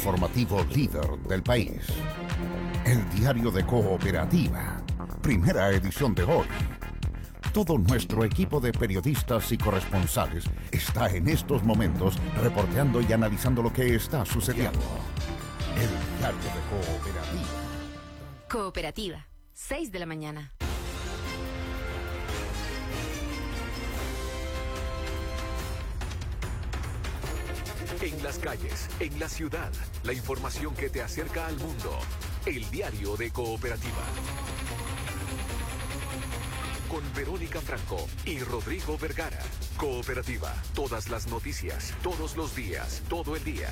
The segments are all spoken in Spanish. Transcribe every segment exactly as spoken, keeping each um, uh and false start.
informativo líder del país. El Diario de Cooperativa, primera edición de hoy. Todo nuestro equipo de periodistas y corresponsales está en estos momentos reporteando y analizando lo que está sucediendo. El Diario de Cooperativa. Cooperativa, seis de la mañana. En las calles, en la ciudad, la información que te acerca al mundo. El Diario de Cooperativa. Con Verónica Franco y Rodrigo Vergara. Cooperativa. Todas las noticias, todos los días, todo el día.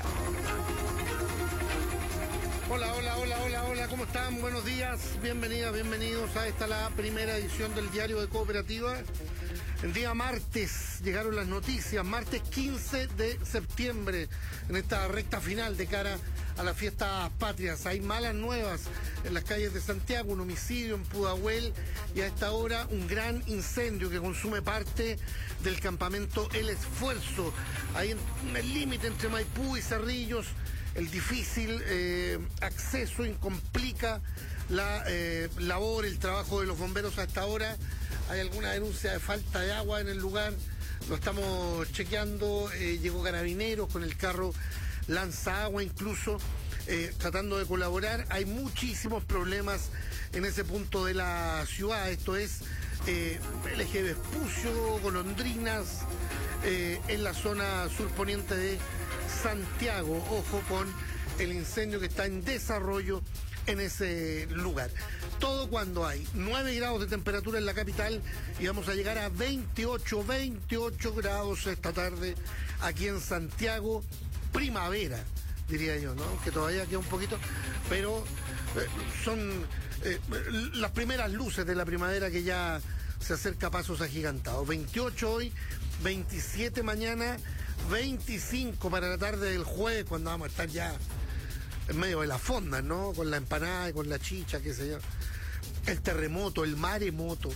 Hola, hola, hola, hola, hola, ¿cómo están? Buenos días, bienvenidas, bienvenidos a esta la primera edición del Diario de Cooperativa. El día martes llegaron las noticias, martes quince de septiembre, en esta recta final de cara a las fiestas patrias. Hay malas nuevas en las calles de Santiago, un homicidio en Pudahuel y a esta hora un gran incendio que consume parte del campamento El Esfuerzo, ahí en el límite entre Maipú y Cerrillos. El difícil eh, acceso complica la eh, labor, el trabajo de los bomberos a esta hora. Hay alguna denuncia de falta de agua en el lugar, lo estamos chequeando, eh, llegó Carabineros con el carro lanza agua incluso, eh, tratando de colaborar. Hay muchísimos problemas en ese punto de la ciudad, esto es eh, el eje Vespucio, Golondrinas, eh, en la zona surponiente de Santiago. Ojo con el incendio que está en desarrollo en ese lugar. Todo cuando hay nueve grados de temperatura en la capital y vamos a llegar a veintiocho, veintiocho grados esta tarde aquí en Santiago. Primavera, diría yo, ¿no? Que todavía queda un poquito, pero eh, son eh, las primeras luces de la primavera que ya se acerca a pasos agigantados. veintiocho hoy, veintisiete mañana, veinticinco para la tarde del jueves, cuando vamos a estar ya en medio de la fonda, ¿no? Con la empanada y con la chicha, qué sé yo. El terremoto, el maremoto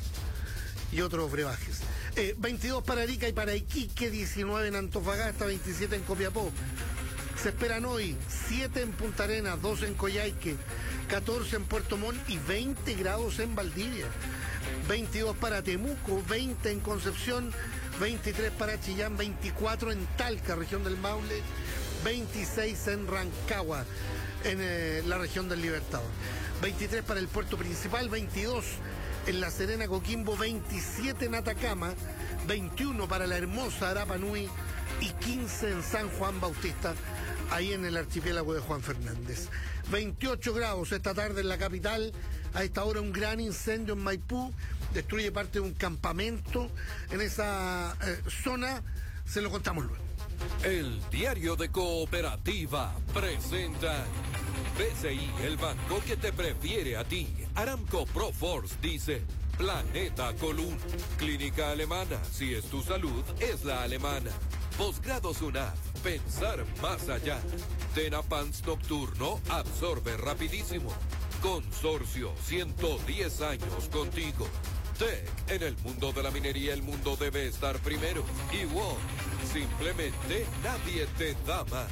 y otros brebajes. Eh, veintidós para Arica y para Iquique, diecinueve en Antofagasta, veintisiete en Copiapó. Se esperan hoy siete en Punta Arenas, doce en Coyhaique, catorce en Puerto Montt y veinte grados en Valdivia. veintidós para Temuco, veinte en Concepción, veintitrés para Chillán, veinticuatro en Talca, región del Maule, veintiséis en Rancagua, en eh, la región del Libertador. veintitrés para el puerto principal, veintidós en La Serena, Coquimbo, veintisiete en Atacama, veintiuno para la hermosa Arapa Nui y quince en San Juan Bautista, ahí en el archipiélago de Juan Fernández. veintiocho grados esta tarde en la capital. A esta hora un gran incendio en Maipú, destruye parte de un campamento en esa eh, zona. Se lo contamos luego. El Diario de Cooperativa presenta B C I, el banco que te prefiere a ti. Aramco Proforce dice Planeta Column. Clínica Alemana, si es tu salud, es la alemana. Posgrado SUNAF, pensar más allá. Tenapans Nocturno, absorbe rapidísimo. Consorcio, ciento diez años contigo. Tech, en el mundo de la minería el mundo debe estar primero. Y WOM, simplemente nadie te da más.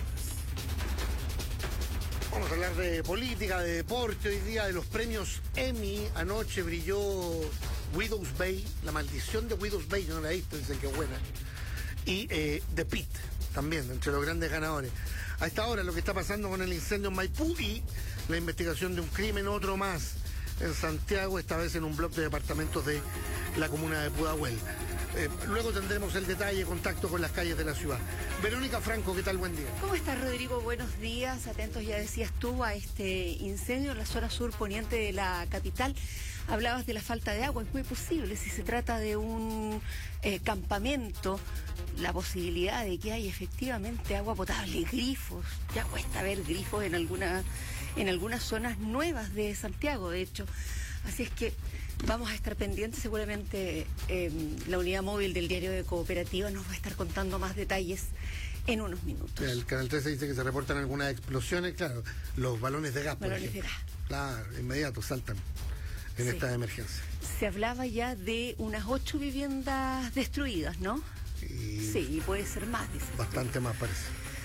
Vamos a hablar de política, de deporte, hoy día de los premios Emmy. Anoche brilló Widow's Bay, La Maldición de Widow's Bay, yo no la he visto, dicen que es buena. Y eh, The Pit, también, entre los grandes ganadores. A esta hora lo que está pasando con el incendio en Maipú y la investigación de un crimen, otro más, en Santiago, esta vez en un bloque de departamentos de la comuna de Pudahuel. Eh, luego tendremos el detalle, contacto con las calles de la ciudad. Verónica Franco, ¿qué tal? Buen día. ¿Cómo estás, Rodrigo? Buenos días. Atentos, ya decías tú, a este incendio en la zona sur poniente de la capital. Hablabas de la falta de agua. Es muy posible, si se trata de un eh, campamento, la posibilidad de que haya efectivamente agua potable, grifos. Ya cuesta ver grifos en alguna, en algunas zonas nuevas de Santiago, de hecho. Así es que vamos a estar pendientes, seguramente eh, la unidad móvil del Diario de Cooperativa nos va a estar contando más detalles en unos minutos. El Canal trece dice que se reportan algunas explosiones, claro, los balones de gas, por Balones de ejemplo. gas. Claro, inmediato, saltan en Sí. esta emergencia. Se hablaba ya de unas ocho viviendas destruidas, ¿no? Y Sí, puede ser más, dice. bastante más parece.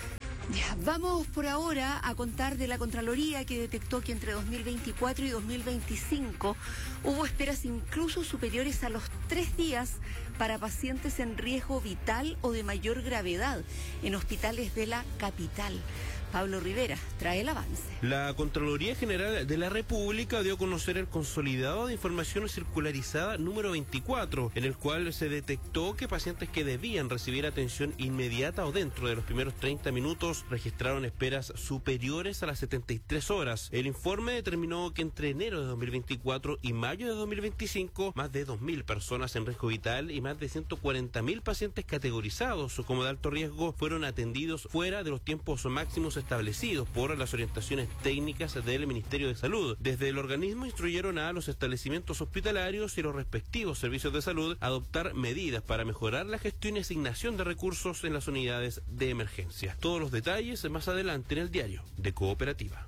Ya, vamos por ahora a contar de la Contraloría, que detectó que entre dos mil veinticuatro y dos mil veinticinco hubo esperas incluso superiores a los tres días para pacientes en riesgo vital o de mayor gravedad en hospitales de la capital. Pablo Rivera trae el avance. La Contraloría General de la República dio a conocer el consolidado de información circularizada número veinticuatro, en el cual se detectó que pacientes que debían recibir atención inmediata o dentro de los primeros treinta minutos registraron esperas superiores a las setenta y tres horas. El informe determinó que entre enero de dos mil veinticuatro y mayo de dos mil veinticinco, más de dos mil personas en riesgo vital y más de ciento cuarenta mil pacientes categorizados como de alto riesgo fueron atendidos fuera de los tiempos máximos establecidos por las orientaciones técnicas del Ministerio de Salud. Desde el organismo instruyeron a los establecimientos hospitalarios y los respectivos servicios de salud a adoptar medidas para mejorar la gestión y asignación de recursos en las unidades de emergencia. Todos los detalles más adelante en el diario de Cooperativa.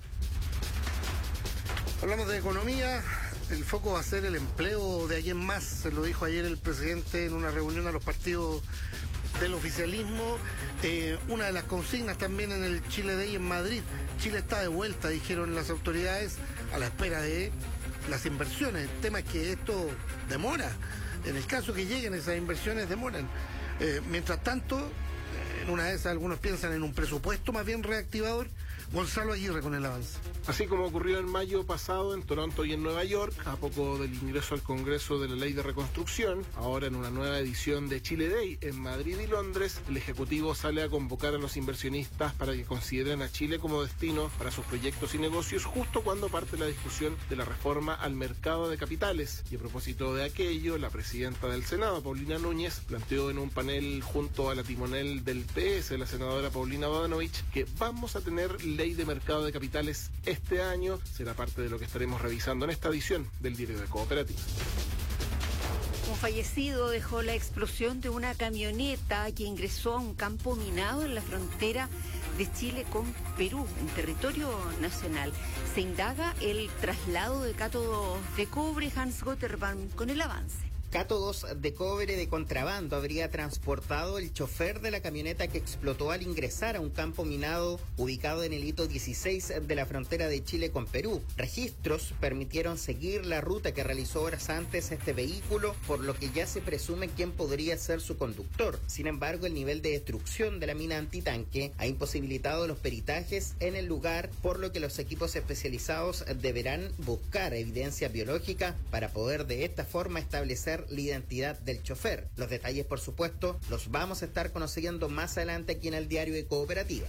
Hablamos de economía. El foco va a ser el empleo de alguien más, se lo dijo ayer el presidente en una reunión a los partidos del oficialismo. Eh, una de las consignas también en el Chile Day en Madrid. Chile está de vuelta, dijeron las autoridades, a la espera de las inversiones. El tema es que esto demora. En el caso que lleguen esas inversiones, demoran. Eh, mientras tanto, en una de esas algunos piensan en un presupuesto más bien reactivador. Gonzalo Aguirre con el avance. Así como ocurrió en mayo pasado en Toronto y en Nueva York, a poco del ingreso al Congreso de la Ley de Reconstrucción, ahora en una nueva edición de Chile Day en Madrid y Londres, el Ejecutivo sale a convocar a los inversionistas para que consideren a Chile como destino para sus proyectos y negocios justo cuando parte la discusión de la reforma al mercado de capitales. Y a propósito de aquello, la presidenta del Senado, Paulina Núñez, planteó en un panel junto a la timonel del P S, la senadora Paulina Bodanovich, que vamos a tener ley de mercado de capitales este año. Será parte de lo que estaremos revisando en esta edición del Diario de Cooperativa. Un fallecido dejó la explosión de una camioneta que ingresó a un campo minado en la frontera de Chile con Perú, en territorio nacional. Se indaga el traslado de cátodos de cobre. Hans Gotterbaum con el avance. Cátodos de cobre de contrabando habría transportado el chofer de la camioneta que explotó al ingresar a un campo minado ubicado en el hito dieciséis de la frontera de Chile con Perú. Registros permitieron seguir la ruta que realizó horas antes este vehículo, por lo que ya se presume quién podría ser su conductor. Sin embargo, el nivel de destrucción de la mina antitanque ha imposibilitado los peritajes en el lugar, por lo que los equipos especializados deberán buscar evidencia biológica para poder de esta forma establecer la identidad del chofer. Los detalles, por supuesto, los vamos a estar conociendo más adelante aquí en el Diario de Cooperativa.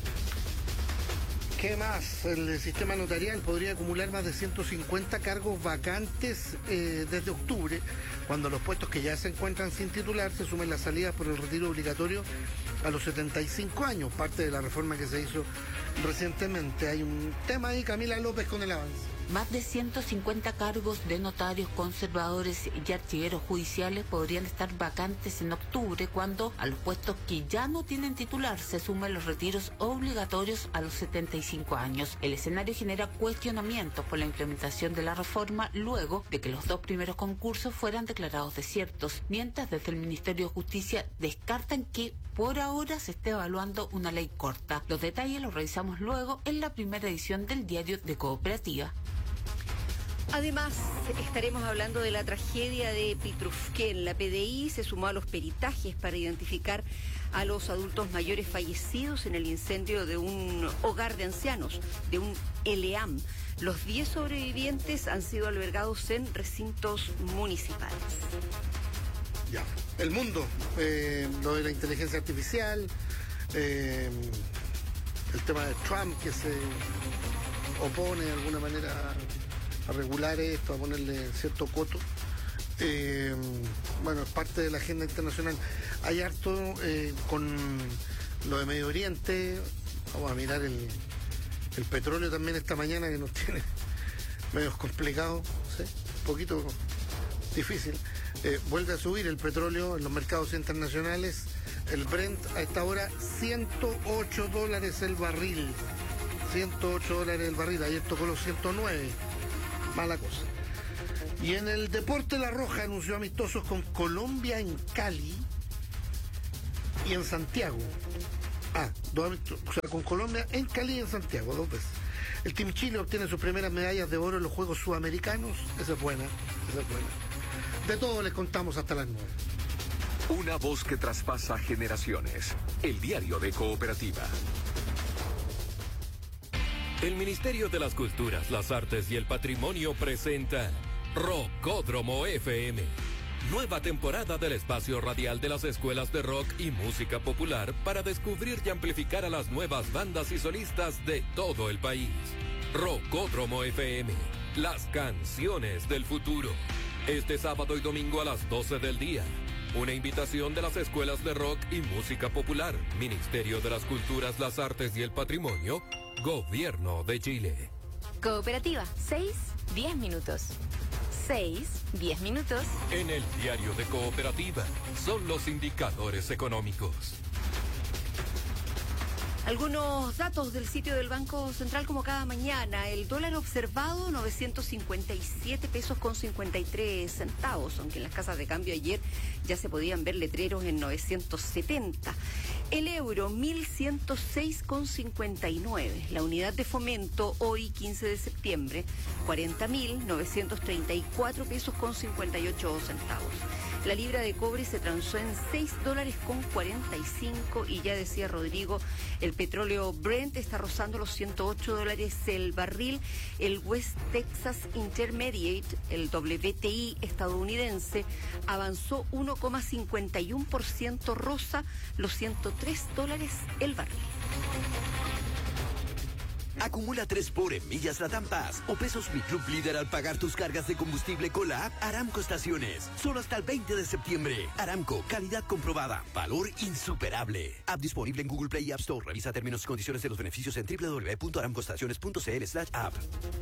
¿Qué más? El sistema notarial podría acumular más de ciento cincuenta cargos vacantes eh, desde octubre, cuando los puestos que ya se encuentran sin titular se sumen las salidas por el retiro obligatorio a los setenta y cinco años, parte de la reforma que se hizo recientemente. Hay un tema ahí, Camila López con el avance. Más de ciento cincuenta cargos de notarios, conservadores y archiveros judiciales podrían estar vacantes en octubre, cuando a los puestos que ya no tienen titular se suman los retiros obligatorios a los setenta y cinco años. El escenario genera cuestionamientos por la implementación de la reforma luego de que los dos primeros concursos fueran declarados desiertos, mientras desde el Ministerio de Justicia descartan que por ahora se esté evaluando una ley corta. Los detalles los revisamos luego en la primera edición del Diario de Cooperativa. Además, estaremos hablando de la tragedia de Pitrufquén. La P D I se sumó a los peritajes para identificar a los adultos mayores fallecidos en el incendio de un hogar de ancianos, de un L E A M. Los diez sobrevivientes han sido albergados en recintos municipales. Ya, el mundo, eh, lo de la inteligencia artificial, eh, el tema de Trump que se opone de alguna manera a regular esto, a ponerle cierto coto. Eh, bueno, es parte de la agenda internacional. Hay harto eh, con lo de Medio Oriente. Vamos a mirar el, el petróleo también esta mañana, que nos tiene medios complicados, ¿sí? Un poquito difícil. Eh, vuelve a subir el petróleo en los mercados internacionales. El Brent a esta hora ciento ocho dólares el barril. ciento ocho dólares el barril. Ayer tocó los ciento nueve. Mala cosa. Y en el deporte, La Roja anunció amistosos con Colombia en Cali y en Santiago. Ah, dos, o sea, con Colombia en Cali y en Santiago, dos veces. El Team Chile obtiene sus primeras medallas de oro en los Juegos Sudamericanos. Esa es buena, esa es buena. De todo les contamos hasta las nueve. Una voz que traspasa generaciones. El diario de Cooperativa. El Ministerio de las Culturas, las Artes y el Patrimonio presenta Rockódromo F M. Nueva temporada del espacio radial de las escuelas de rock y música popular para descubrir y amplificar a las nuevas bandas y solistas de todo el país. Rockódromo F M, las canciones del futuro. Este sábado y domingo a las doce del día. Una invitación de las escuelas de rock y música popular, Ministerio de las Culturas, las Artes y el Patrimonio, Gobierno de Chile. Cooperativa, seis, diez minutos. seis, diez minutos. En el diario de Cooperativa son los indicadores económicos. Algunos datos del sitio del Banco Central como cada mañana. El dólar observado novecientos cincuenta y siete pesos con cincuenta y tres centavos, aunque en las casas de cambio ayer ya se podían ver letreros en novecientos setenta. El euro mil ciento seis con cincuenta y nueve. La unidad de fomento hoy quince de septiembre cuarenta mil novecientos treinta y cuatro pesos con cincuenta y ocho centavos. La libra de cobre se transó en seis dólares con cuarenta y cinco y ya decía Rodrigo, el petróleo Brent está rozando los ciento ocho dólares el barril. El West Texas Intermediate, el W T I estadounidense, avanzó uno coma cincuenta y uno por ciento, roza los ciento tres dólares el barril. Acumula tres por en millas Latam Pass o pesos Mi Club Líder al pagar tus cargas de combustible con la app Aramco Estaciones. Solo hasta el veinte de septiembre. Aramco, calidad comprobada, valor insuperable. App disponible en Google Play y App Store. Revisa términos y condiciones de los beneficios en doble u doble u doble u punto aramcoestaciones punto c l slash app.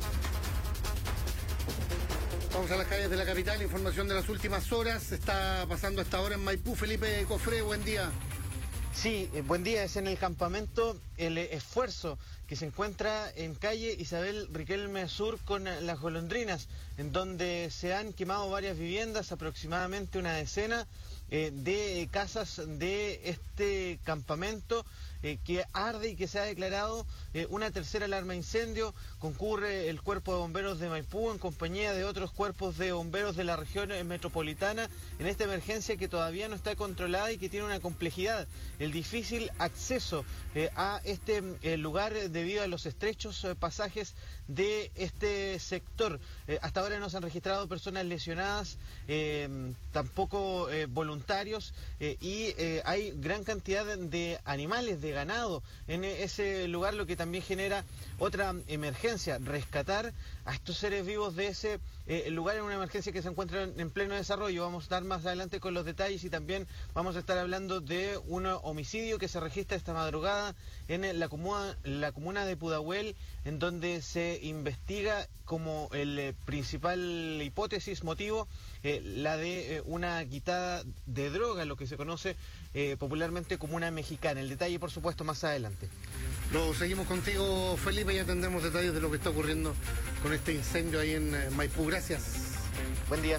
Vamos a las calles de la capital. Información de las últimas horas. Está pasando hasta ahora en Maipú. Felipe Cofré, buen día. Sí, eh, buen día. Es en el campamento El Esfuerzo, que se encuentra en calle Isabel Riquelme Sur con Las Golondrinas, en donde se han quemado varias viviendas, aproximadamente una decena eh, de casas de este campamento eh, que arde y que se ha declarado eh, una tercera alarma de incendio. Concurre el Cuerpo de Bomberos de Maipú en compañía de otros cuerpos de bomberos de la región metropolitana en esta emergencia que todavía no está controlada y que tiene una complejidad, el difícil acceso eh, a este eh, lugar debido a los estrechos eh, pasajes de este sector. Eh, hasta ahora no se han registrado personas lesionadas, eh, tampoco eh, voluntarios eh, y eh, hay gran cantidad de animales, de ganado en ese lugar, lo que también genera otra emergencia, rescatar a estos seres vivos de ese eh, lugar en una emergencia que se encuentra en, en pleno desarrollo. Vamos a estar más adelante con los detalles y también vamos a estar hablando de un homicidio que se registra esta madrugada en la comuna, la comuna de Pudahuel, en donde se investiga como el eh, principal hipótesis, motivo, eh, la de eh, una quitada de droga, lo que se conoce eh, popularmente como una mexicana. El detalle, por supuesto, más adelante. Lo seguimos contigo, Felipe, y atendemos detalles de lo que está ocurriendo con este incendio ahí en eh, Maipú. Gracias. Buen día.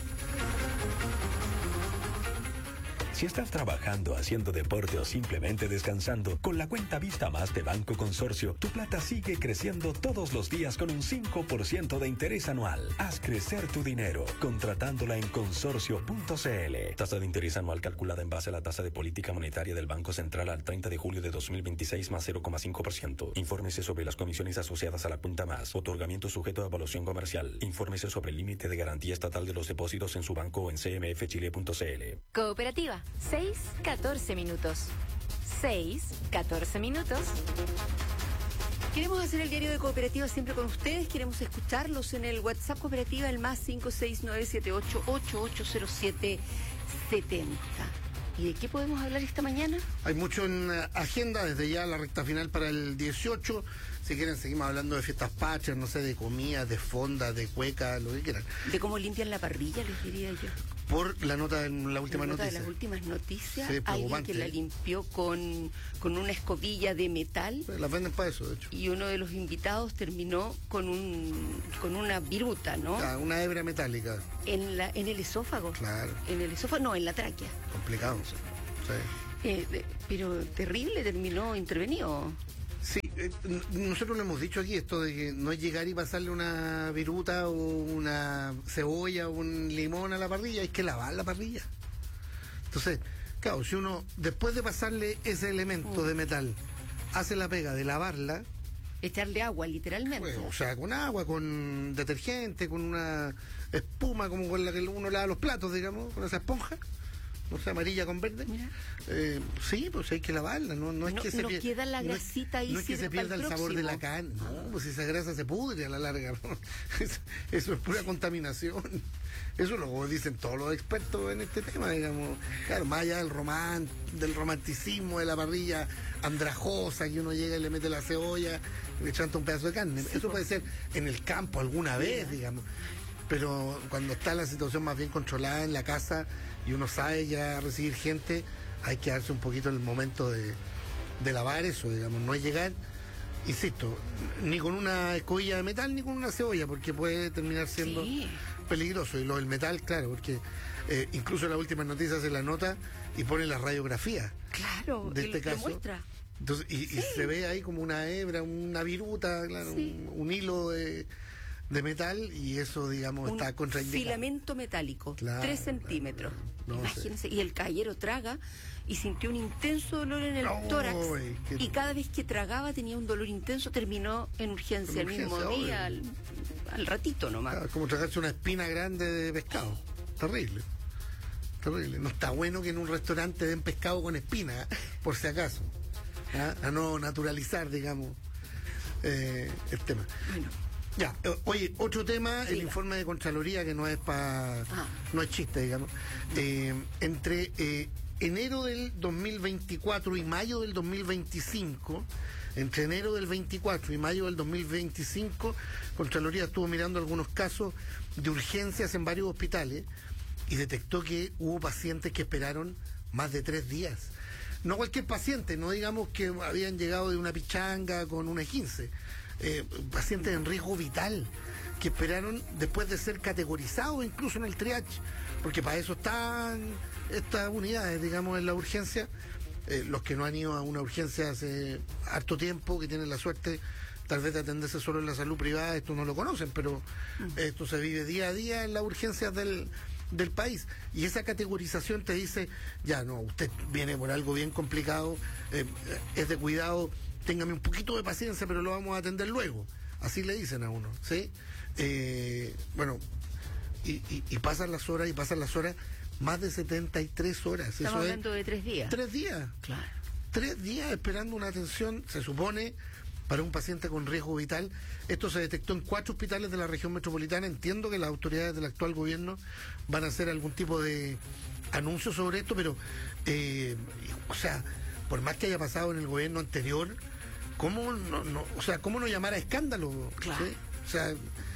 Si estás trabajando, haciendo deporte o simplemente descansando, con la cuenta Vista Más de Banco Consorcio, tu plata sigue creciendo todos los días con un cinco por ciento de interés anual. Haz crecer tu dinero contratándola en consorcio punto c l. Tasa de interés anual calculada en base a la tasa de política monetaria del Banco Central al treinta de julio de dos mil veintiséis más cero coma cinco por ciento. Infórmese sobre las comisiones asociadas a la cuenta Más. Otorgamiento sujeto a evaluación comercial. Infórmese sobre el límite de garantía estatal de los depósitos en su banco o en c m f chile punto c l. Cooperativa, seis, catorce minutos. seis, catorce minutos. Queremos hacer el diario de Cooperativa siempre con ustedes, queremos escucharlos en el WhatsApp Cooperativa, el más cinco seis nueve siete ocho ocho ocho cero siete siete cero. ¿Y de qué podemos hablar esta mañana? Hay mucho en agenda, desde ya la recta final para el dieciocho. Si quieren, seguimos hablando de fiestas patrias, no sé, de comida, de fonda, de cueca, lo que quieran. De cómo limpian la parrilla, les diría yo. Por la nota en la última la nota noticia. de las últimas noticias, Sí, alguien que la limpió con, con una escobilla de metal. Pero las venden para eso, de hecho. Y uno de los invitados terminó con un con una viruta, ¿no? Ah, una hebra metálica. En la en el esófago. Claro. En el esófago, no, en la tráquea. Complicado. Sí. Eh, de, pero terrible, terminó intervenido. Sí, eh, nosotros lo hemos dicho aquí, esto de que no es llegar y pasarle una viruta o una cebolla o un limón a la parrilla, hay que lavar la parrilla. Entonces, claro, si uno, después de pasarle ese elemento Mm. de metal, hace la pega de lavarla, echarle agua, literalmente. Bueno, o sea, con agua, con detergente, con una espuma como con la que uno lava los platos, digamos, con esa esponja, no sé, amarilla con verde. Eh, sí, pues hay que lavarla, no, no es No- que se no pier- queda la no es- grasita ahí No es que se sirve pierda para el el sabor de la próximo. carne, no, pues esa grasa se pudre a la larga, ¿no? Eso, eso es pura contaminación. Eso lo dicen todos los expertos en este tema, digamos. Claro, más allá del román, del romanticismo de la parrilla andrajosa, que uno llega y le mete la cebolla, le chanta un pedazo de carne. Eso puede ser en el campo alguna vez, digamos. Pero cuando está la situación más bien controlada en la casa y uno sabe ya recibir gente, hay que darse un poquito el momento de, de lavar eso, digamos. No es llegar, insisto, ni con una escobilla de metal ni con una cebolla, porque puede terminar siendo Sí. peligroso. Y lo del metal, claro, porque eh, incluso en las últimas noticias se la nota y pone la radiografía Claro, de y este lo caso. muestra. Entonces, y, y se ve ahí como una hebra, una viruta, claro, Sí. un, un hilo de, de metal, y eso, digamos, Un está contraindicado. filamento metálico, Claro, tres centímetros. No Imagínense, y el caballero traga y sintió un intenso dolor en el Ay, tórax. qué- Y cada vez que tragaba tenía un dolor intenso, terminó en urgencia En el mismo urgencia, obvio. día, al, al ratito nomás. Claro, es como tragarse una espina grande de pescado. Terrible. Terrible. No está bueno que en un restaurante den pescado con espina, por si acaso. ¿Ah? A no naturalizar, digamos, eh, el tema. Bueno. Ya, eh, oye, otro tema, el informe de Contraloría, que no es para Ah. no es chiste, digamos. Eh, entre eh, enero del dos mil veinticuatro y mayo del dos mil veinticinco, entre enero del veinticuatro y mayo del dos mil veinticinco, Contraloría estuvo mirando algunos casos de urgencias en varios hospitales y detectó que hubo pacientes que esperaron más de tres días. No cualquier paciente, no digamos que habían llegado de una pichanga con un esguince. Eh, pacientes en riesgo vital que esperaron después de ser categorizados incluso en el triage, porque para eso están estas unidades, digamos, en la urgencia. Eh, los que no han ido a una urgencia hace harto tiempo, que tienen la suerte tal vez de atenderse solo en la salud privada, esto no lo conocen, pero esto se vive día a día en las urgencias del, del país. Y esa categorización te dice, ya no, usted viene por algo bien complicado, eh, es de cuidado, téngame un poquito de paciencia, pero lo vamos a atender luego. Así le dicen a uno, ¿sí? Eh, bueno, y, y, y pasan las horas y pasan las horas, más de setenta y tres horas. Estamos Eso es hablando de tres días. tres días. Claro. Tres días esperando una atención, se supone, para un paciente con riesgo vital. Esto se detectó en cuatro hospitales de la región metropolitana. Entiendo que las autoridades del actual gobierno van a hacer algún tipo de anuncio sobre esto, pero, eh, o sea, por más que haya pasado en el gobierno anterior, ¿cómo no, no, o sea, cómo no llamar a escándalo? Claro. ¿Sí? O sea,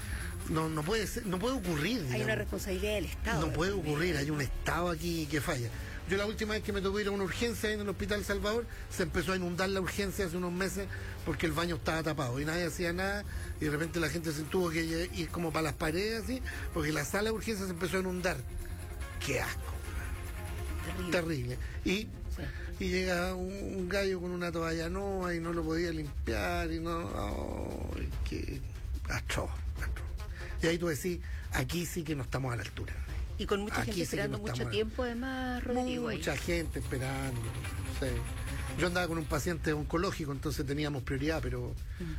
no, no puede ser, no puede ocurrir. Hay digamos. una responsabilidad del Estado. No puede ocurrir, hay un Estado aquí que falla. Yo la última vez que me tocó ir a una urgencia en el Hospital Salvador, se empezó a inundar la urgencia hace unos meses porque el baño estaba tapado y nadie hacía nada, y de repente la gente se tuvo que ir como para las paredes así, porque la sala de urgencia se empezó a inundar. ¡Qué asco! Terrible. Terrible. Y, y llega un, un gallo con una toalla nueva y no lo podía limpiar y no... ¡Ay, qué atroz! atroz. Y ahí tú decís, aquí sí que no estamos a la altura. Y con mucha Aquí gente sí que esperando no mucho estamos- tiempo, además, Rodrigo. ahí. Mucha gente esperando. Sí. Yo andaba con un paciente oncológico, entonces teníamos prioridad, pero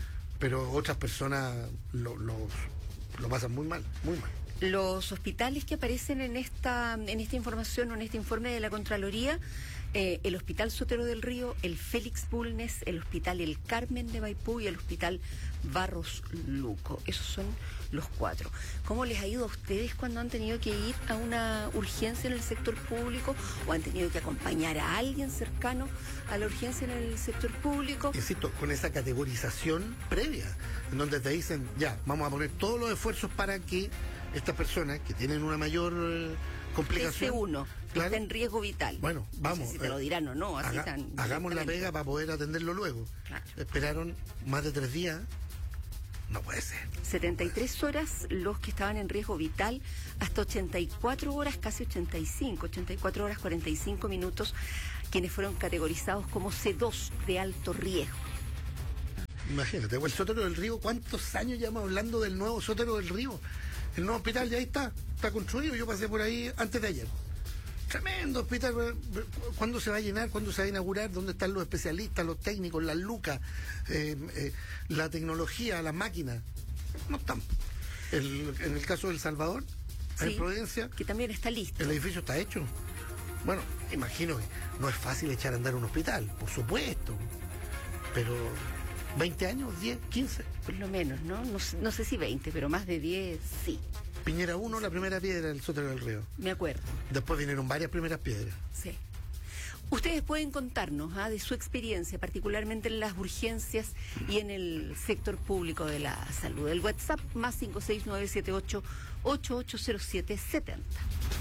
pero otras personas lo, lo, lo pasan muy mal, muy mal. Los hospitales que aparecen en esta en esta información o en este informe de la Contraloría, eh, el Hospital Sotero del Río, el Félix Bulnes, el Hospital El Carmen de Maipú y el Hospital Barros Luco. Esos son los cuatro. ¿Cómo les ha ido a ustedes cuando han tenido que ir a una urgencia en el sector público o han tenido que acompañar a alguien cercano a la urgencia en el sector público? Insisto, con esa categorización previa, en donde te dicen, ya, vamos a poner todos los esfuerzos para que estas personas que tienen una mayor eh, complicación... Ese uno, que claro, está en riesgo vital. Bueno, vamos. No sé si te eh, lo dirán o no, así haga- tan hagamos la directamente. pega para poder atenderlo luego. Claro. Esperaron más de tres días. No puede ser. setenta y tres horas los que estaban en riesgo vital, hasta ochenta y cuatro horas, casi ochenta y cinco, ochenta y cuatro horas cuarenta y cinco minutos, quienes fueron categorizados como C dos de alto riesgo. Imagínate, el Sotero del Río, ¿cuántos años llevamos hablando del nuevo Sotero del Río? El nuevo hospital ya ahí está, está construido, yo pasé por ahí antes de ayer. Tremendo hospital. ¿Cuándo se va a llenar? ¿Cuándo se va a inaugurar? ¿Dónde están los especialistas, los técnicos, las lucas, eh, eh, la tecnología, las máquinas? No están. El, en el caso de El Salvador, Sí, en Providencia, que también está listo. el edificio está hecho. Bueno, imagino que no es fácil echar a andar un hospital, por supuesto. Pero veinte años, diez, quince. Por lo menos, ¿no? No, sé- no sé si veinte, pero más de diez, sí. Piñera uno, la primera piedra del Sotero del Río. Me acuerdo. Después vinieron varias primeras piedras. Sí. Ustedes pueden contarnos ¿ah? de su experiencia, particularmente en las urgencias y en el sector público de la salud. El WhatsApp más cinco seis nueve siete ocho ocho ocho cero siete siete cero.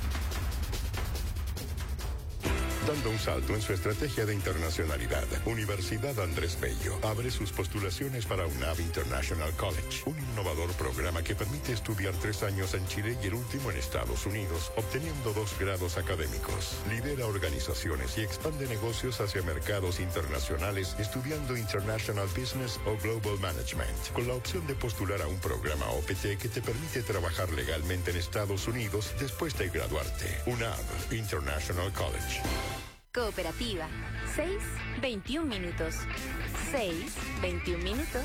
Dando un salto en su estrategia de internacionalidad, Universidad Andrés Bello abre sus postulaciones para UNAV International College, un innovador programa que permite estudiar tres años en Chile y el último en Estados Unidos, obteniendo dos grados académicos. Lidera organizaciones y expande negocios hacia mercados internacionales estudiando International Business o Global Management, con la opción de postular a un programa O P T que te permite trabajar legalmente en Estados Unidos después de graduarte. UNAV International College. Cooperativa. seis, veintiún minutos. seis, veintiún minutos.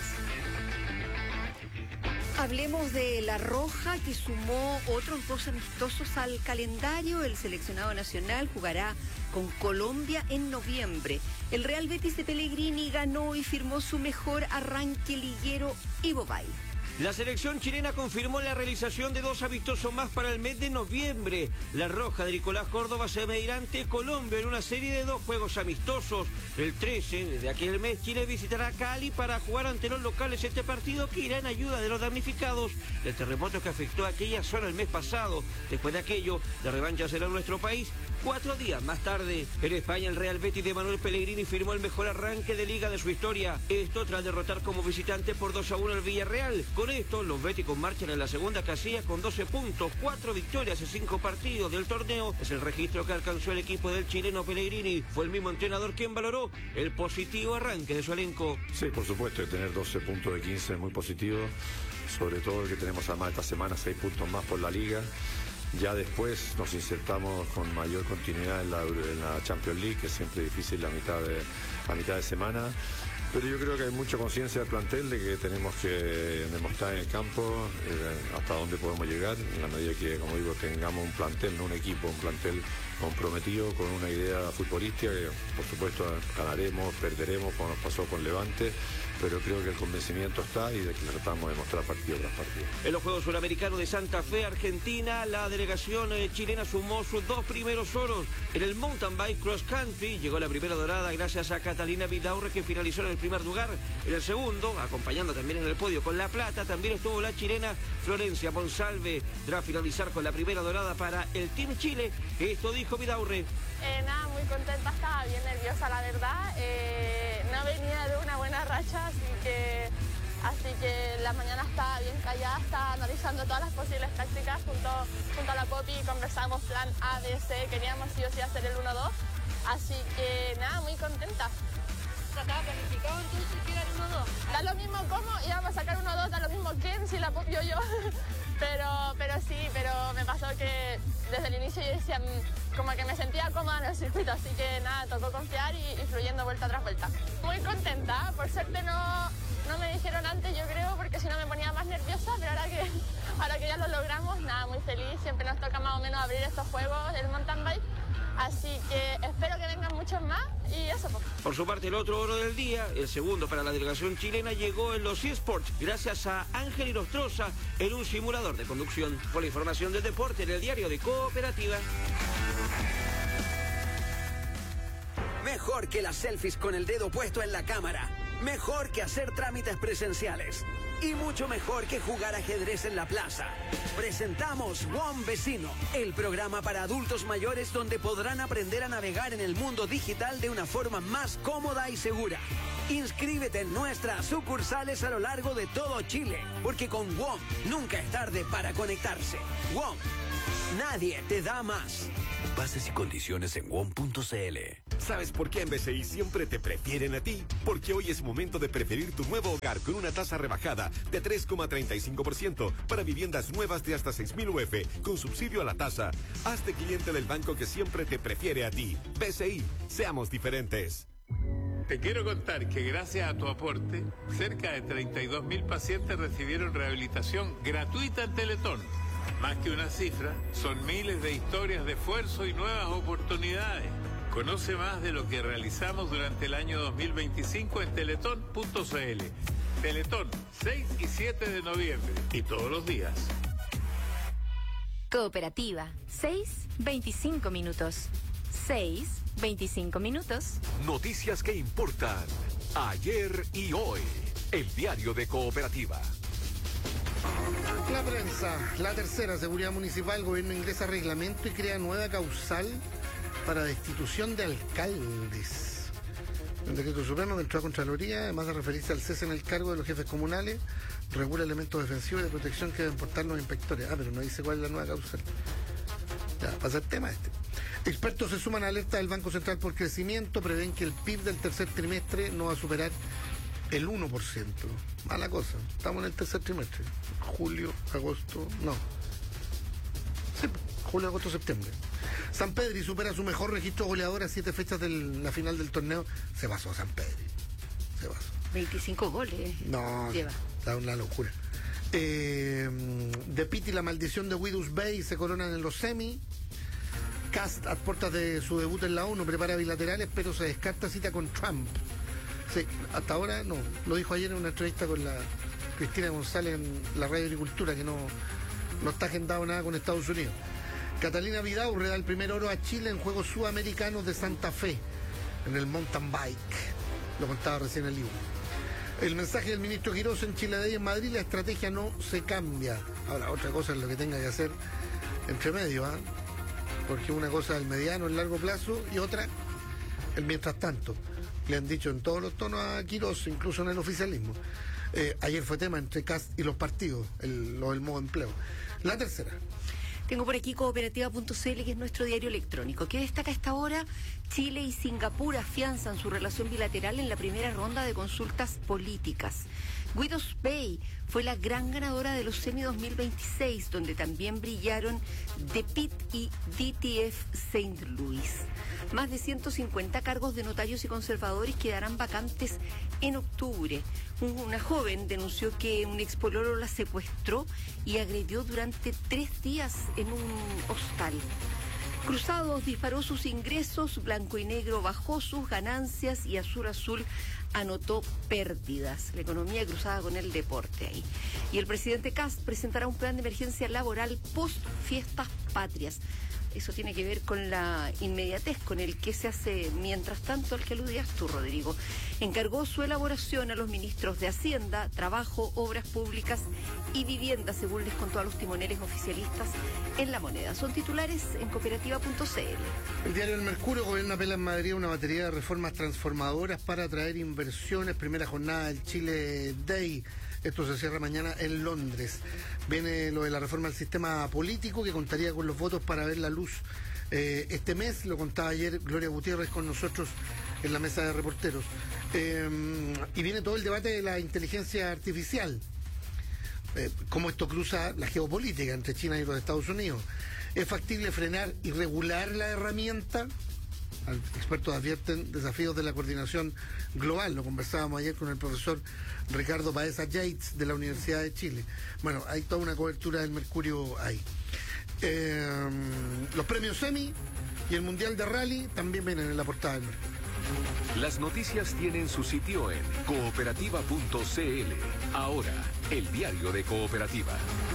Hablemos de La Roja, que sumó otros dos amistosos al calendario. El seleccionado nacional jugará con Colombia en noviembre. El Real Betis de Pellegrini ganó y firmó su mejor arranque liguero Ivo Bay. La selección chilena confirmó la realización de dos amistosos más para el mes de noviembre. La Roja de Nicolás Córdoba se medirá ante Colombia en una serie de dos juegos amistosos. El trece de aquel mes Chile visitará Cali para jugar ante los locales este partido que irá en ayuda de los damnificados del terremoto que afectó a aquella zona el mes pasado. Después de aquello, la revancha será en nuestro país cuatro días más tarde. En España, el Real Betis de Manuel Pellegrini firmó el mejor arranque de liga de su historia. Esto tras derrotar como visitante por dos a uno al Villarreal. Con esto, los béticos marchan en la segunda casilla con doce puntos, cuatro victorias y cinco partidos del torneo. Es el registro que alcanzó el equipo del chileno Pellegrini. Fue el mismo entrenador quien valoró el positivo arranque de su elenco. Sí, por supuesto, tener doce puntos de quince es muy positivo. Sobre todo el que tenemos además esta semana seis puntos más por la liga. Ya después nos insertamos con mayor continuidad en la, en la Champions League, que es siempre difícil la mitad de, la mitad de semana. Pero yo creo que hay mucha conciencia del plantel de que tenemos que demostrar en el campo eh, hasta dónde podemos llegar, en la medida que, como digo, tengamos un plantel, no un equipo, un plantel comprometido con una idea futbolística que, por supuesto, ganaremos, perderemos, como nos pasó con Levante, pero creo que el convencimiento está y de que tratamos de mostrar partido tras partido. En los Juegos Suramericanos de Santa Fe, Argentina, la delegación eh, chilena sumó sus dos primeros oros. En el mountain bike cross country llegó la primera dorada gracias a Catalina Vidaurre, que finalizó en el primer lugar. En el segundo, acompañando también en el podio con la plata, también estuvo la chilena Florencia Monsalve, tras finalizar con la primera dorada para el Team Chile. Esto dijo Vidaurre. Eh, nada, muy contenta, estaba bien nerviosa la verdad, eh, no venía de una buena racha, así que, así que la mañana estaba bien callada, estaba analizando todas las posibles tácticas junto, junto a la Popi, conversamos plan A, B, C, queríamos sí o sí hacer el uno dos, así que nada, muy contenta. ¿Estaba planificado entonces que era el uno dos? Da lo mismo cómo, íbamos a sacar uno dos, da lo mismo quién, si la Popi o yo, pero, pero sí, pero me pasó que desde el inicio yo decía, como que me sentía cómoda en el circuito, así que nada, tocó confiar y, y fluyendo vuelta tras vuelta. Muy contenta, por suerte no, no me dijeron antes, yo creo, porque si no me ponía más nerviosa, pero ahora que, ahora que ya lo logramos, nada, muy feliz, siempre nos toca más o menos abrir estos juegos del mountain bike, así que espero que vengan muchos más y eso. Pues. Por su parte, el otro oro del día, el segundo para la delegación chilena, llegó en los eSports, gracias a Ángel Inostroza en un simulador de conducción. Por la información del deporte en el diario de Cooperativa. Mejor que las selfies con el dedo puesto en la cámara. Mejor que hacer trámites presenciales. Y mucho mejor que jugar ajedrez en la plaza. Presentamos One Vecino, el programa para adultos mayores donde podrán aprender a navegar en el mundo digital de una forma más cómoda y segura. Inscríbete en nuestras sucursales a lo largo de todo Chile, porque con W O M nunca es tarde para conectarse. W O M, nadie te da más. Bases y condiciones en W O M punto c l. ¿Sabes por qué en B C I siempre te prefieren a ti? Porque hoy es momento de preferir tu nuevo hogar con una tasa rebajada de tres coma treinta y cinco por ciento para viviendas nuevas de hasta seis mil U F con subsidio a la tasa. Hazte cliente del banco que siempre te prefiere a ti. B C I, seamos diferentes. Te quiero contar que gracias a tu aporte, cerca de treinta y dos mil pacientes recibieron rehabilitación gratuita en Teletón. Más que una cifra, son miles de historias de esfuerzo y nuevas oportunidades. Conoce más de lo que realizamos durante el año dos mil veinticinco en teletón punto c l. Teletón, seis y siete de noviembre. Y todos los días. Cooperativa, seis, veinticinco minutos. seis, veinticinco minutos. Noticias que importan. Ayer y hoy. El diario de Cooperativa. La prensa, la tercera, seguridad municipal, gobierno ingresa reglamento y crea nueva causal para destitución de alcaldes. El decreto supremo que entró a Contraloría, además de referirse al cese en el cargo de los jefes comunales, regula elementos defensivos y de protección que deben portar los inspectores. Ah, pero no dice cuál es la nueva causal. Ya, pasa el tema este. Expertos se suman a alerta del Banco Central por crecimiento, prevén que el P I B del tercer trimestre no va a superar el uno por ciento. Mala cosa, estamos en el tercer trimestre. Julio, agosto, no. Sí, julio, agosto, septiembre. San Pedri supera su mejor registro goleador a siete fechas de la final del torneo. Se pasó San Pedri. Se pasó. veinticinco goles. No, lleva. Da una locura. Eh, De Pitt y la maldición de Widus Bay se coronan en los semi. Cast, a puertas de su debut en la ONU, prepara bilaterales, pero se descarta cita con Trump. Sí, hasta ahora no. Lo dijo ayer en una entrevista con la Cristina González en la Radio Agricultura, que no, no está agendado nada con Estados Unidos. Catalina Vidaurre da el primer oro a Chile en Juegos Sudamericanos de Santa Fe, en el mountain bike. Lo contaba recién el libro. El mensaje del ministro Quirós en Chile Day en Madrid: la estrategia no se cambia. Ahora, otra cosa es lo que tenga que hacer entre medio, ¿ah? ¿eh? Porque una cosa es el mediano, el largo plazo, y otra, el mientras tanto. Le han dicho en todos los tonos a Quirós, incluso en el oficialismo. Eh, ayer fue tema entre C A S y los partidos, el, lo del modo empleo. La tercera. Tengo por aquí cooperativa punto c l, que es nuestro diario electrónico. ¿Qué destaca a esta hora? Chile y Singapur afianzan su relación bilateral en la primera ronda de consultas políticas. Widus Bay fue la gran ganadora de los semi dos mil veintiséis, donde también brillaron De Pitt y D T F Saint Louis. Más de ciento cincuenta cargos de notarios y conservadores quedarán vacantes en octubre. Una joven denunció que un expololo la secuestró y agredió durante tres días en un hostal. Cruzados disparó sus ingresos, Blanco y Negro bajó sus ganancias y Azul Azul anotó pérdidas. La economía cruzada con el deporte ahí. Y el presidente Kast presentará un plan de emergencia laboral post fiestas patrias. Eso tiene que ver con la inmediatez con el que se hace mientras tanto, al que aludías tú, Rodrigo. Encargó su elaboración a los ministros de Hacienda, Trabajo, Obras Públicas y Vivienda, según les contó a los timoneles oficialistas en La Moneda. Son titulares en cooperativa punto c l. El diario El Mercurio: gobierno apela en Madrid una batería de reformas transformadoras para atraer inversiones. Primera jornada del Chile Day. Esto se cierra mañana en Londres. Viene lo de la reforma del sistema político, que contaría con los votos para ver la luz eh, este mes. Lo contaba ayer Gloria Gutiérrez con nosotros en la mesa de reporteros. Eh, y viene todo el debate de la inteligencia artificial. Eh, cómo esto cruza la geopolítica entre China y los Estados Unidos. ¿Es factible frenar y regular la herramienta? Expertos advierten desafíos de la coordinación global. Lo conversábamos ayer con el profesor Ricardo Paesa Yates de la Universidad de Chile. Bueno, hay toda una cobertura del Mercurio ahí. Eh, los premios Emmy y el Mundial de Rally también vienen en la portada del Mercurio. Las noticias tienen su sitio en cooperativa punto c l. Ahora, el diario de Cooperativa.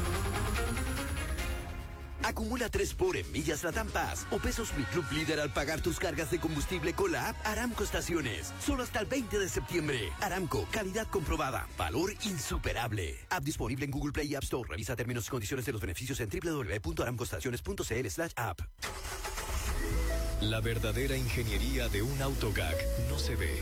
Acumula tres por en millas Latam Pass o pesos Mi Club Líder al pagar tus cargas de combustible con la app Aramco Estaciones. Solo hasta el veinte de septiembre. Aramco, calidad comprobada, valor insuperable. App disponible en Google Play y App Store. Revisa términos y condiciones de los beneficios en doble u doble u doble u punto aramcoestaciones punto c l slash app. La verdadera ingeniería de un AutoGAC no se ve, se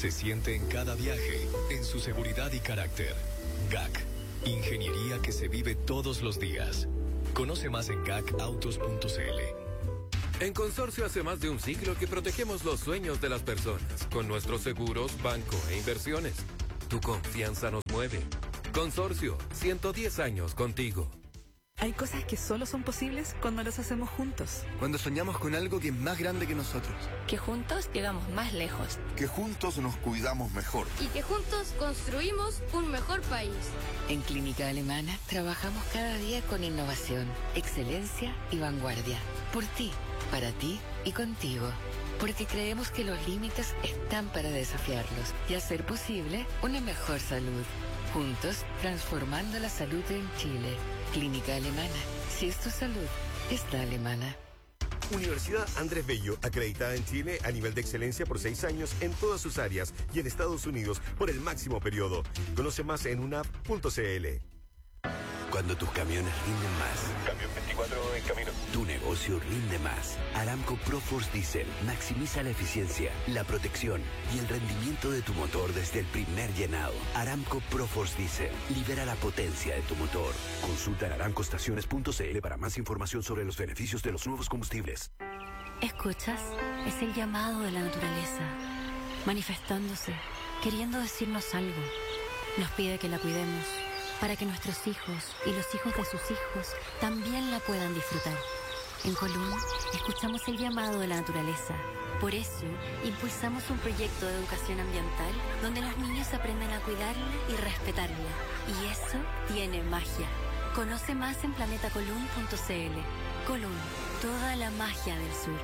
se siente en cada viaje, en su seguridad y carácter. G A C, ingeniería que se vive todos los días. Conoce más en gacautos punto cl. En Consorcio hace más de un siglo que protegemos los sueños de las personas con nuestros seguros, banco e inversiones. Tu confianza nos mueve. Consorcio, ciento diez años contigo. Hay cosas que solo son posibles cuando las hacemos juntos. Cuando soñamos con algo que es más grande que nosotros. Que juntos llegamos más lejos. Que juntos nos cuidamos mejor. Y que juntos construimos un mejor país. En Clínica Alemana trabajamos cada día con innovación, excelencia y vanguardia. Por ti, para ti y contigo. Porque creemos que los límites están para desafiarlos y hacer posible una mejor salud. Juntos, transformando la salud en Chile. Clínica Alemana. Si es tu salud, está alemana. Universidad Andrés Bello, acreditada en Chile a nivel de excelencia por seis años en todas sus áreas y en Estados Unidos por el máximo periodo. Conoce más en una punto cl. Cuando tus camiones rinden más. Camión veinticuatro en camino. Tu negocio rinde más. Aramco ProForce Diesel maximiza la eficiencia, la protección y el rendimiento de tu motor desde el primer llenado. Aramco ProForce Diesel libera la potencia de tu motor. Consulta en aramco estaciones punto cl para más información sobre los beneficios de los nuevos combustibles. ¿Escuchas? Es el llamado de la naturaleza, manifestándose, queriendo decirnos algo. Nos pide que la cuidemos, para que nuestros hijos y los hijos de sus hijos también la puedan disfrutar. En Colún, escuchamos el llamado de la naturaleza. Por eso, impulsamos un proyecto de educación ambiental donde los niños aprenden a cuidarla y respetarla. Y eso tiene magia. Conoce más en planeta colún punto cl. Colún, toda la magia del sur.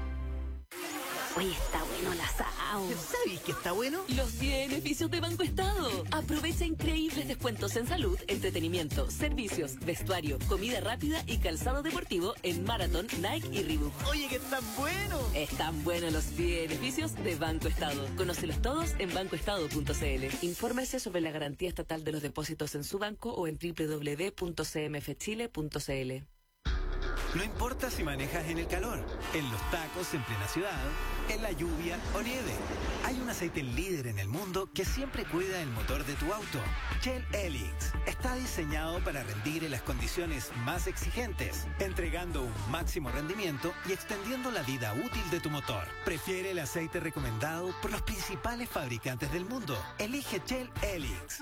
Oye, está bueno el asado. ¿Sabes qué está bueno? Los beneficios de Banco Estado. Aprovecha increíbles descuentos en salud, entretenimiento, servicios, vestuario, comida rápida y calzado deportivo en Marathon, Nike y Reebok. Oye, que están buenos. Están buenos los beneficios de Banco Estado. Conócelos todos en banco estado punto cl. Infórmese sobre la garantía estatal de los depósitos en su banco o en doble u doble u doble u punto c m f chile punto c l. No importa si manejas en el calor, en los tacos en plena ciudad, en la lluvia o nieve. Hay un aceite líder en el mundo que siempre cuida el motor de tu auto. Shell Helix está diseñado para rendir en las condiciones más exigentes, entregando un máximo rendimiento y extendiendo la vida útil de tu motor. Prefiere el aceite recomendado por los principales fabricantes del mundo. Elige Shell Helix.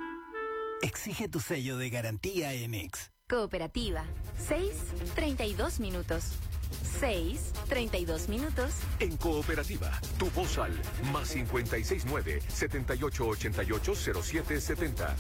Exige tu sello de garantía en X. Cooperativa. seis, treinta y dos minutos. seis, treinta y dos minutos. En Cooperativa, tu voz al más cincuenta y seis nueve, setenta y ocho ochenta y ocho cero siete setenta.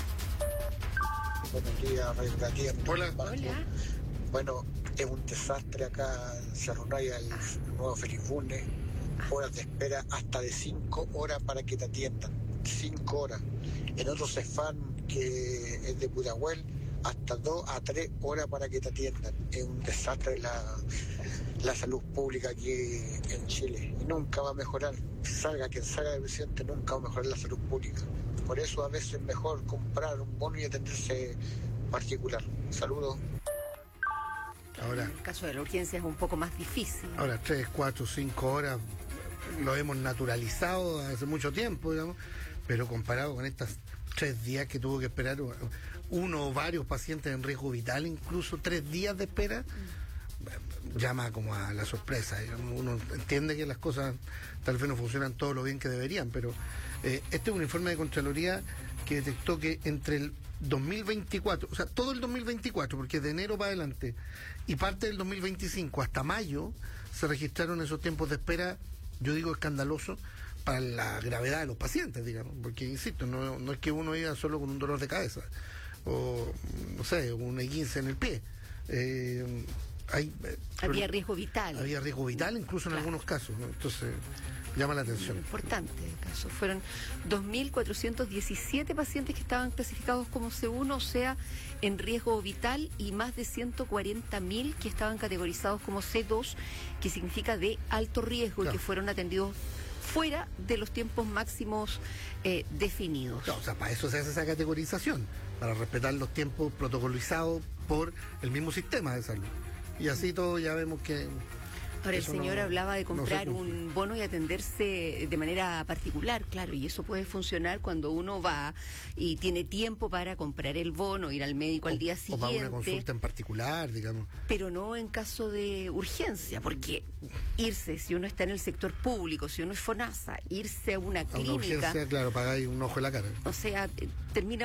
Buenos días, Radio Cooperativa. Hola. Hola. Bueno, es un desastre acá en Cerro Naya, el nuevo Félix Bulnes. Horas de espera hasta de cinco horas para que te atiendan. cinco horas. En otro Cefán, que es de Pudahuel, hasta dos a tres horas para que te atiendan. Es un desastre la, la salud pública aquí en Chile. Y nunca va a mejorar. Salga quien salga de presidente, nunca va a mejorar la salud pública. Por eso a veces es mejor comprar un bono y atenderse particular. Saludos. Ahora, en el caso de la urgencia es un poco más difícil. Ahora, tres, cuatro, cinco horas lo hemos naturalizado hace mucho tiempo, digamos, pero comparado con estas tres días que tuvo que esperar uno o varios pacientes en riesgo vital, incluso tres días de espera, llama como a la sorpresa. Uno entiende que las cosas tal vez no funcionan todo lo bien que deberían, pero eh, este es un informe de Contraloría que detectó que entre el dos mil veinticuatro, o sea, todo el dos mil veinticuatro, porque de enero para adelante, y parte del dos mil veinticinco hasta mayo, se registraron esos tiempos de espera, yo digo escandalosos, para la gravedad de los pacientes, digamos, porque, insisto, no, no es que uno iba solo con un dolor de cabeza, o, no sé, un esguince en el pie. Eh, hay, eh, había riesgo vital. Había riesgo vital, incluso en claro. algunos casos, ¿no? Entonces, llama la atención. Muy importante el caso. Fueron dos mil cuatrocientos diecisiete pacientes que estaban clasificados como C uno, o sea, en riesgo vital, y más de ciento cuarenta mil que estaban categorizados como C dos, que significa de alto riesgo, claro. y que fueron atendidos fuera de los tiempos máximos eh, definidos. No, o sea, para eso se hace esa categorización, para respetar los tiempos protocolizados por el mismo sistema de salud. Y así todo ya vemos que Ahora, el Eso señor no- hablaba de no comprar se cumple. un bono y atenderse de manera particular, claro, y eso puede funcionar cuando uno va y tiene tiempo para comprar el bono, ir al médico al día O para una siguiente, consulta en particular, digamos. pero no en caso de urgencia, porque irse, si uno está en el sector público, si uno es FONASA, irse a una A una clínica, urgencia, claro, pagáis un ojo en la cara. o sea, eh, termina